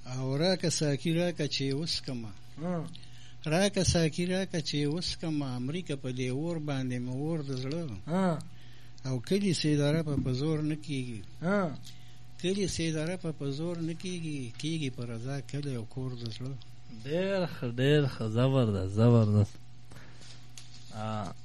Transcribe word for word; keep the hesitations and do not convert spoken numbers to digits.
او راکه ساقي راکه چې وسکمه راکه ساقي راکه چې وسکمه امریکا په دې اور باندې مې اور د زړه او کلي سیداره په په زور نه کېږي کلي سیداره په په زور نه کېږي کېږي په رضا کلی او کور د زړه. ډېر ښه ډېر ښه زبردست زبردست.